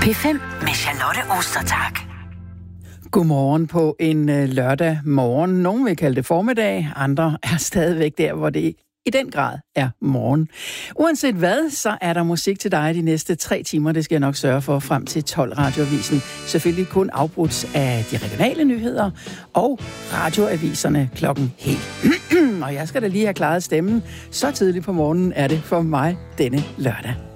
P5 med Charlotte Ostertag. Godmorgen på en lørdag morgen. Nogle vil kalde det formiddag, andre er stadigvæk der, hvor det i den grad er morgen. Uanset hvad, så er der musik til dig de næste 3 timer. Det skal jeg nok sørge for frem til 12 radioavisen. Selvfølgelig kun afbrudt af de regionale nyheder og radioaviserne klokken helt. Og jeg skal da lige have klaret stemmen. Så tidligt på morgenen er det for mig denne lørdag.